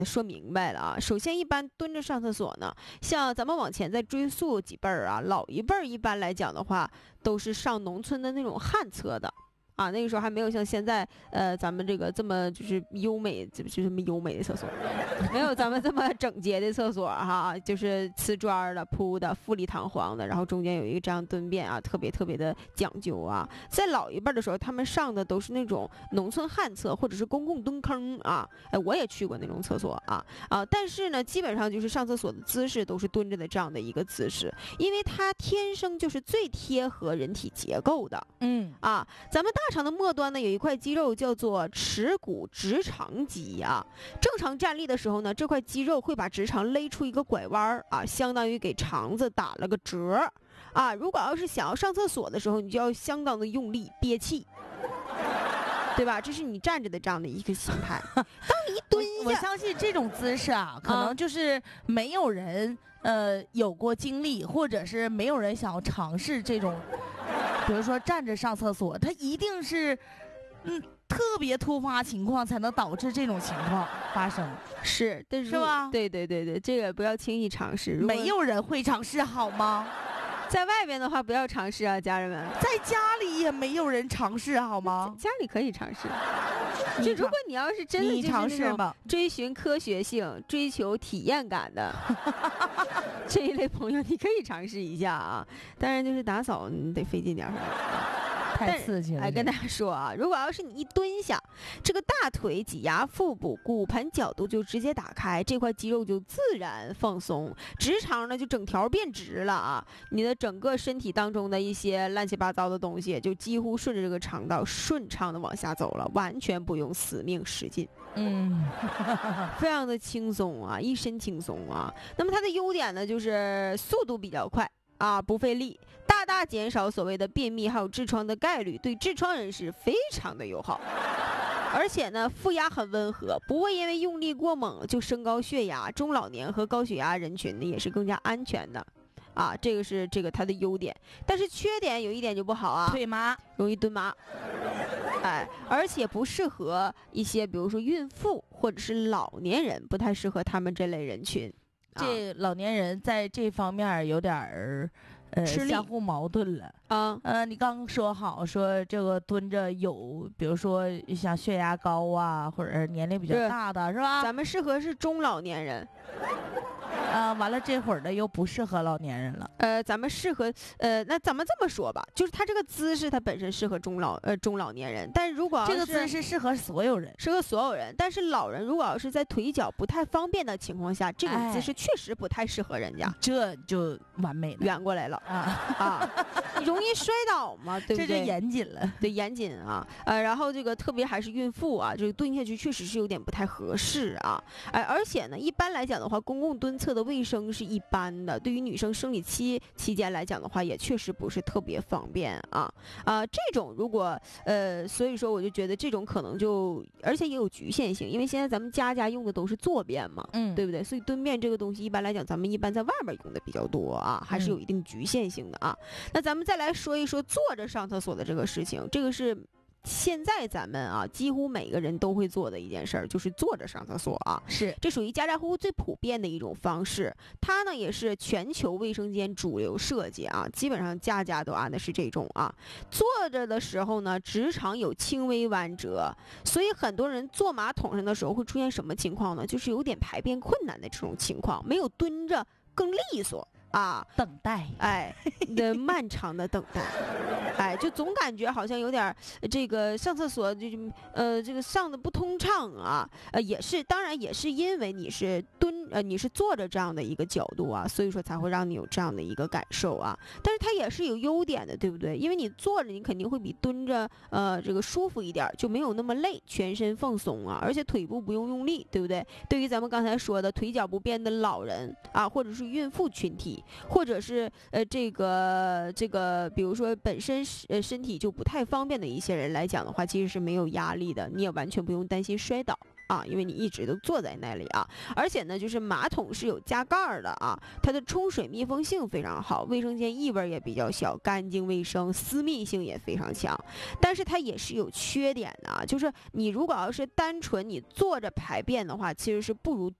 说明白了啊。首先，一般蹲着上厕所呢，像咱们往前再追溯几辈儿啊，老一辈儿一般来讲的话，都是上农村的那种旱厕的。啊，那个时候还没有像现在，咱们这个这么就是优美，就是优美的厕所，没有咱们这么整洁的厕所哈，就是瓷砖的铺的，富丽堂皇的，然后中间有一个这样蹲便啊，特别特别的讲究啊。在老一辈的时候，他们上的都是那种农村旱厕或者是公共蹲坑啊，我也去过那种厕所啊，但是呢，基本上就是上厕所的姿势都是蹲着的这样的一个姿势，因为它天生就是最贴合人体结构的，咱们大肠的末端呢有一块肌肉叫做耻骨直肠肌啊。正常站立的时候呢，这块肌肉会把直肠勒出一个拐弯啊，相当于给肠子打了个折啊。如果要是想要上厕所的时候，你就要相当的用力憋气，对吧？这是你站着的这样的一个形态。当你一蹲下， 我相信这种姿势啊，可能就是没有人有过经历，或者是没有人想要尝试这种。比如说站着上厕所，它一定是，特别突发情况才能导致这种情况发生， 是吧？ 对，这个不要轻易尝试， 没有人会尝试好吗？ 在外边的话不要尝试啊，家人们， 在家里也没有人尝试好吗？ 家里可以尝试。就如果你要是真的就是尝试吧， 追寻科学性、追求体验感的这一类朋友，你可以尝试一下啊。当然，就是打扫你得费劲点儿。 太刺激了！ 跟大家说啊，如果要是你一蹲下，这个大腿、挤压腹部、骨盆角度就直接打开，这块肌肉就自然放松，直肠呢就整条变直了啊！你的整个身体当中的一些乱七八糟的东西，就几乎顺着这个肠道顺畅的往下走了，完全不用死命使劲。非常的轻松啊，一身轻松啊。那么它的优点呢，就是速度比较快。不费力，大大减少所谓的便秘还有痔疮的概率，对痔疮人士非常的友好。而且呢，负压很温和，不会因为用力过猛就升高血压。中老年和高血压人群呢也是更加安全的。这个是它的优点，但是缺点有一点就不好啊， 腿麻， 容易蹲麻。而且不适合一些比如说孕妇或者是老年人，不太适合他们这类人群。 这老年人在这方面有点儿相互矛盾了你刚说好说这个蹲着有，比如说像血压高啊，或者年龄比较大的是吧？ 咱们适合是中老年人。 完了这会儿的又不适合老年人了。 咱们适合那咱们这么说吧，就是他这个姿势，它本身适合中老年人，但如果这个姿势适合所有人， 但是老人如果要是在腿脚不太方便的情况下，这种姿势确实不太适合人家， 这就完美了， 圆过来了你容易摔倒嘛，对不对？ 这就严谨了， 对，严谨啊。然后这个特别还是孕妇啊，这个蹲下去确实是有点不太合适啊。而且呢，一般来讲的话，公共蹲厕的卫生是一般的，对于女生生理期间来讲的话，也确实不是特别方便这种如果所以说我就觉得这种可能而且也有局限性，因为现在咱们家用的都是坐便嘛，对不对？所以蹲便这个东西一般来讲，咱们一般在外面用的比较多还是有一定局限性的那咱们再来说一说坐着上厕所的这个事情，这个是现在咱们几乎每个人都会做的一件事儿，就是坐着上厕所是， 这属于家家户户最普遍的一种方式。它呢也是全球卫生间主流设计基本上家都按的是这种坐着的时候呢，直肠有轻微弯折，所以很多人坐马桶上的时候会出现什么情况呢？就是有点排便困难的这种情况，没有蹲着更利索。 等待， 的漫长的等待，就总感觉好像有点这个上厕所这个上的不通畅当然也是因为你是你是坐着这样的一个角度所以说才会让你有这样的一个感受但是它也是有优点的，对不对？因为你坐着你肯定会比蹲着这个舒服一点，就没有那么累，全身放松而且腿部不用用力，对不对？对于咱们刚才说的腿脚不便的老人或者是孕妇群体。或者是这个比如说本身身体就不太方便的一些人来讲的话，其实是没有压力的，你也完全不用担心摔倒啊，因为你一直都坐在那里啊。而且呢，就是马桶是有加盖儿的啊，它的冲水密封性非常好，卫生间异味也比较小，干净卫生，私密性也非常强。但是它也是有缺点的啊，就是你如果要是单纯你坐着排便的话，其实是不如